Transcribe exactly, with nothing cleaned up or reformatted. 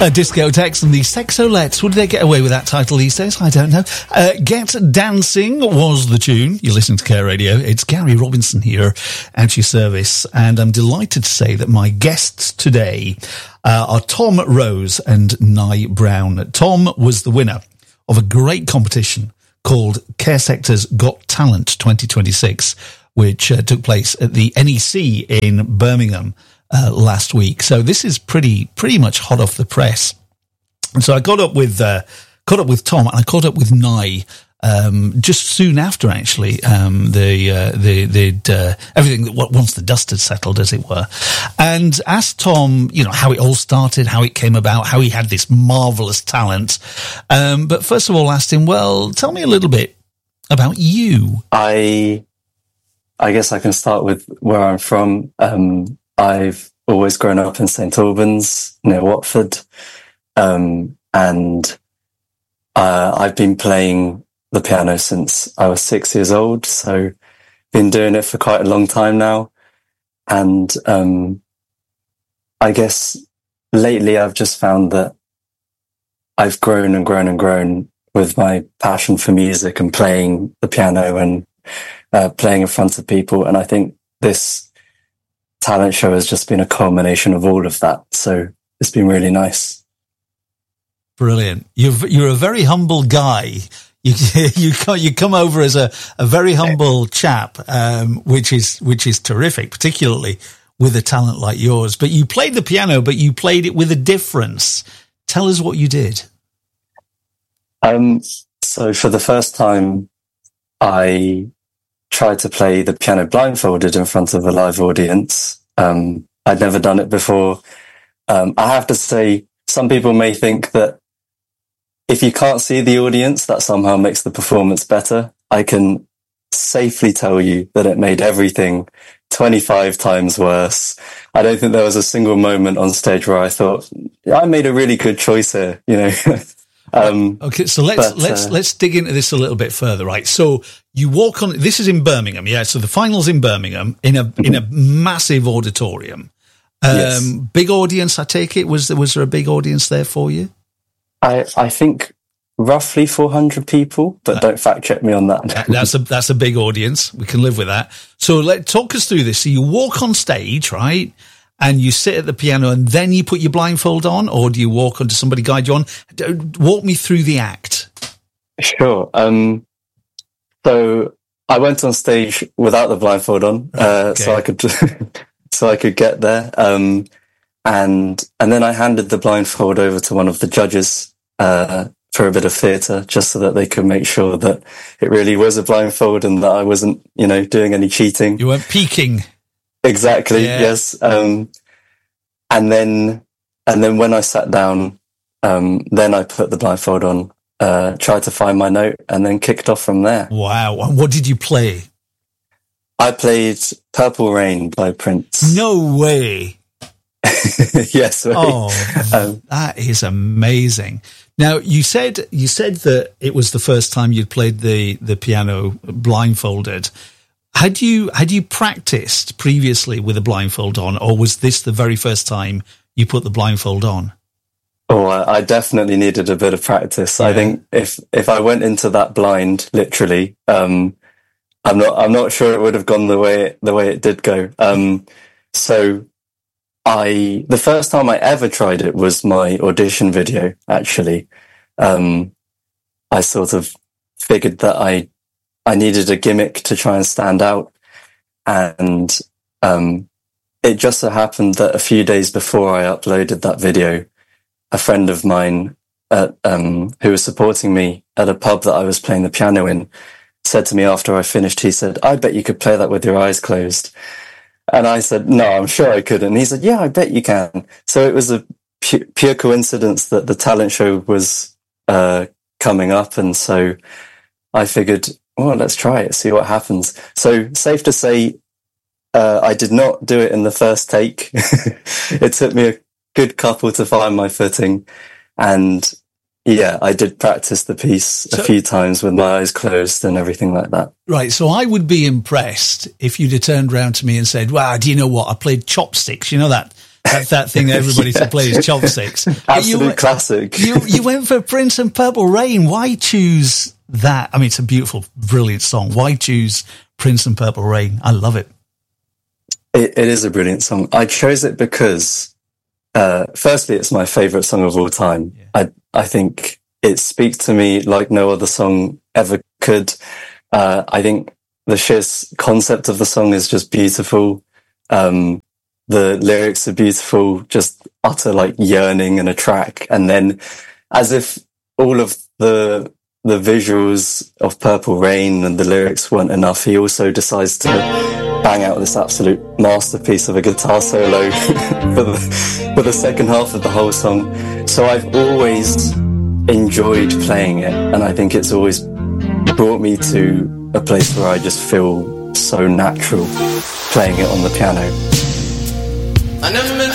Uh, Discotheques and the Sexolettes. Would they get away with that title these days? I don't know. Uh, Get Dancing was the tune. You're listening to Care Radio. It's Gary Robinson here at your service, and I'm delighted to say that my guests today uh, are Tom Rose and Nye Brown. Tom was the winner of a great competition called Care Sector's Got Talent twenty twenty-six, which uh, took place at the N E C in Birmingham Uh, last week. So this is pretty pretty much hot off the press. And so I got up with uh, caught up with Tom, and I caught up with Nye um, just soon after. Actually, um, the uh, the the uh, everything that once the dust had settled, as it were, and asked Tom, you know, how it all started, how it came about, how he had this marvelous talent. Um, but first of all, asked him, well, tell me a little bit about you. I I guess I can start with where I'm from. Um, I've always grown up in Saint Albans, near Watford, um, and uh, I've been playing the piano since I was six years old, so been doing it for quite a long time now. And um, I guess lately I've just found that I've grown and grown and grown with my passion for music and playing the piano and uh, playing in front of people, and I think this talent show has just been a culmination of all of that. So it's been really nice. Brilliant. You've, you're a very humble guy. You, you, you come over as a, a very humble chap, um, which is, which is terrific, particularly with a talent like yours. But you played the piano, but you played it with a difference. Tell us what you did. Um, so for the first time, I tried to play the piano blindfolded in front of a live audience. Um, I'd never done it before. Um, I have to say, some people may think that if you can't see the audience, that somehow makes the performance better. I can safely tell you that it made everything twenty-five times worse. I don't think there was a single moment on stage where I thought, I made a really good choice here, you know. Um, okay, so let's but, let's uh, let's dig into this a little bit further, right? So you walk on. This is in Birmingham, yeah. So the final's in Birmingham in a in a massive auditorium, um, yes. Big audience. I take it was there was there a big audience there for you? I I think roughly four hundred people, but uh, don't fact check me on that. that. That's a that's a big audience. We can live with that. So let talk us through this. So you walk on stage, right? And you sit at the piano and then you put your blindfold on, or do you walk onto somebody guide you on? Walk me through the act. Sure. Um, so I went on stage without the blindfold on, uh, okay. so I could, so I could get there. Um, and, and then I handed the blindfold over to one of the judges, uh, for a bit of theatre, just so that they could make sure that it really was a blindfold and that I wasn't, you know, doing any cheating. You weren't peeking. Exactly. Yeah. Yes. Um, and then, and then when I sat down, um, then I put the blindfold on, uh, tried to find my note, and then kicked off from there. Wow. What did you play? I played Purple Rain by Prince. No way. Yes. Right. Oh, um, that is amazing. Now, you said, you said that it was the first time you'd played the, the piano blindfolded. Had you had you practiced previously with a blindfold on, or was this the very first time you put the blindfold on? Oh, I, I definitely needed a bit of practice. Yeah. I think if if I went into that blind, literally, um, I'm not I'm not sure it would have gone the way the way it did go. Um, so, I the first time I ever tried it was my audition video. Actually, um, I sort of figured that I. I needed a gimmick to try and stand out. And um, it just so happened that a few days before I uploaded that video, a friend of mine at, um, who was supporting me at a pub that I was playing the piano in said to me after I finished, he said, I bet you could play that with your eyes closed. And I said, no, I'm sure I couldn't. And he said, yeah, I bet you can. So it was a pu- pure coincidence that the talent show was uh, coming up. And so I figured, well, let's try it, see what happens. So safe to say, uh, I did not do it in the first take. It took me a good couple to find my footing. And yeah, I did practice the piece so, a few times with my eyes closed and everything like that. Right. So I would be impressed if you'd have turned around to me and said, wow, do you know what? I played chopsticks. You know that, That's that thing that everybody yeah. plays, chopsticks. Absolute you, classic. you, you went for Prince and Purple Rain. Why choose that? I mean, it's a beautiful, brilliant song. Why choose Prince and Purple Rain? I love it. It, it is a brilliant song. I chose it because, uh, firstly, it's my favorite song of all time. Yeah. I, I think it speaks to me like no other song ever could. Uh, I think the sheer concept of the song is just beautiful. Um, the lyrics are beautiful, just utter like yearning in a track. And then as if all of the, the visuals of Purple Rain and the lyrics weren't enough, he also decides to bang out this absolute masterpiece of a guitar solo for the, for the second half of the whole song. So I've always enjoyed playing it, and I think it's always brought me to a place where I just feel so natural playing it on the piano. I never meant